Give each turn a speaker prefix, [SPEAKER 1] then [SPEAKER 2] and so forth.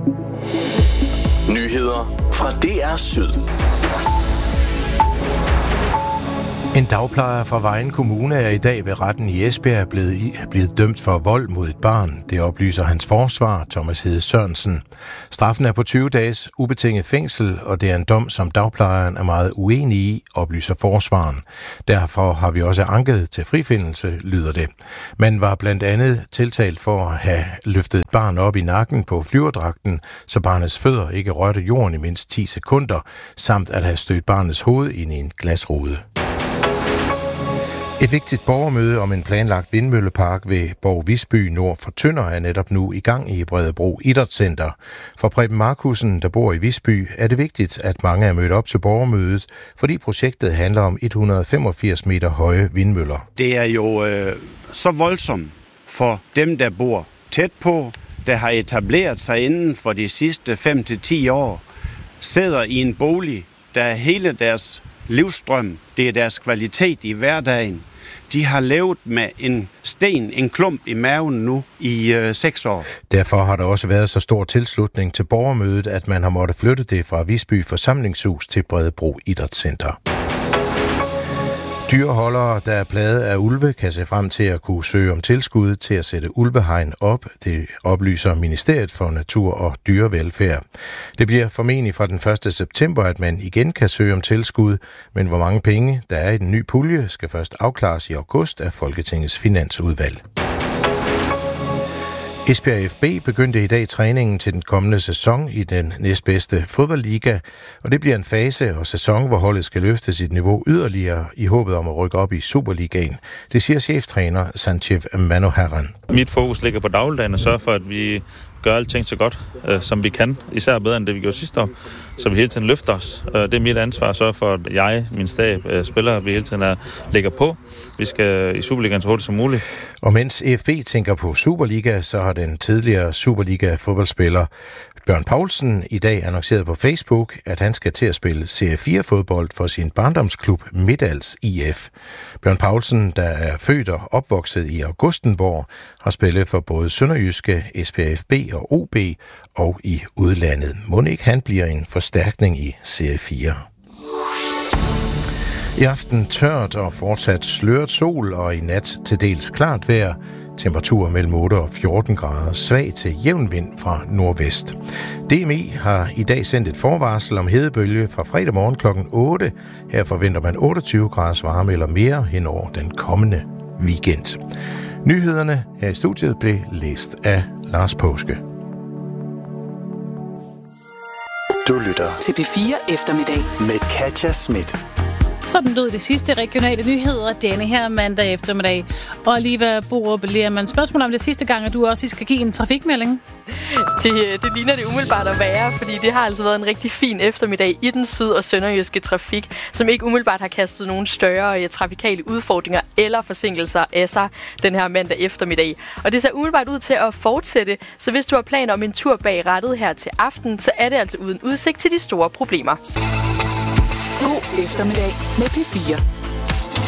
[SPEAKER 1] Nyheder fra DR Syd.
[SPEAKER 2] En dagplejer fra Vejen Kommune er i dag ved retten i Esbjerg blevet dømt for vold mod et barn. Det oplyser hans forsvar, Thomas Hede Sørensen. Straffen er på 20 dages ubetinget fængsel, og det er en dom, som dagplejeren er meget uenig i, oplyser forsvaren. Derfor har vi også anket til frifindelse, lyder det. Man var blandt andet tiltalt for at have løftet et barn op i nakken på flyverdragten, så barnets fødder ikke rørte jorden i mindst 10 sekunder, samt at have stødt barnets hoved ind i en glasrude. Et vigtigt borgermøde om en planlagt vindmøllepark ved Borg Visby nord for Tønder er netop nu i gang i Bredebro Idrætscenter. For Preben Markussen, der bor i Visby, er det vigtigt, at mange er mødt op til borgermødet, fordi projektet handler om 185 meter høje vindmøller.
[SPEAKER 3] Det er jo så voldsomt for dem, der bor tæt på, der har etableret sig inden for de sidste 5-10 år, sidder i en bolig, der er hele deres livsstrøm, det er deres kvalitet i hverdagen. De har levet med en klump i maven nu i 6 år.
[SPEAKER 2] Derfor har der også været så stor tilslutning til borgermødet, at man har måttet flytte det fra Visby Forsamlingshus til Bredebro Idrætscenter. Dyreholdere, der er plaget af ulve, kan se frem til at kunne søge om tilskud til at sætte ulvehegn op. Det oplyser Ministeriet for Natur og Dyrevelfærd. Det bliver formentlig fra den 1. september, at man igen kan søge om tilskud, men hvor mange penge der er i den nye pulje, skal først afklares i august af Folketingets Finansudvalg. Esbjerg FB begyndte i dag træningen til den kommende sæson i den næstbedste fodboldliga, og det bliver en fase og sæson, hvor holdet skal løfte sit niveau yderligere i håbet om at rykke op i Superligaen. Det siger cheftræner Sanchev Manoharan.
[SPEAKER 4] Mit fokus ligger på dagligdagen og sørge for, at vi gør alting så godt, som vi kan. Især bedre end det, vi gjorde sidste år. Så vi hele tiden løfter os. Det er mit ansvar at sørge for, at jeg, min stab, spillere, vi hele tiden ligger på. Vi skal i Superligaen så hurtigt som muligt.
[SPEAKER 2] Og mens EFB tænker på Superliga, så har den tidligere Superliga-fodboldspiller Bjørn Poulsen i dag annonceret på Facebook, at han skal til at spille Serie 4-fodbold for sin barndomsklub Midtals IF. Bjørn Poulsen, der er født og opvokset i Augustenborg, har spillet for både Sønderjyske, Esbjerg FB og OB og i udlandet. Mon ikke han bliver en forstærkning i Serie 4. I aften tørt og fortsat sløret sol, og i nat til dels klart vejr. Temperatur mellem 8 og 14 grader, svag til jævn vind fra nordvest. DMI har i dag sendt et forvarsel om hedebølge fra fredag morgen kl. 8. Her forventer man 28 graders varme eller mere hen over den kommende weekend. Nyhederne her i studiet blev læst af Lars Påske.
[SPEAKER 1] Du lytter
[SPEAKER 5] til P4 Eftermiddag
[SPEAKER 1] med Katja Schmidt.
[SPEAKER 6] Sådan lød de sidste regionale nyheder denne her mandag eftermiddag. Og Oliva Borup Lermann, spørgsmål om det sidste gang, at du også skal give en trafikmelding?
[SPEAKER 7] Det ligner det umiddelbart at være, fordi det har altså været en rigtig fin eftermiddag i den syd- og sønderjyske trafik, som ikke umiddelbart har kastet nogen større trafikale udfordringer eller forsinkelser af sig den her mandag eftermiddag. Og det ser umiddelbart ud til at fortsætte, så hvis du har planer om en tur bag rattet her til aften, så er det altså uden udsigt til de store problemer.
[SPEAKER 5] God eftermiddag med P4.